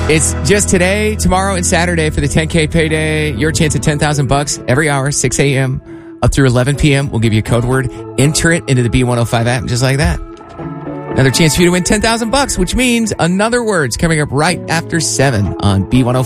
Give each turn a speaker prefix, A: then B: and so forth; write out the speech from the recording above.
A: It's just today, tomorrow, and Saturday for the 10K payday. Your chance at $10,000 every hour, 6 a.m. up through 11 p.m. We'll give you a code word. Enter it into the B105 app, just like that. Another chance for you to win $10,000, which means another word's coming up right after 7 on B105.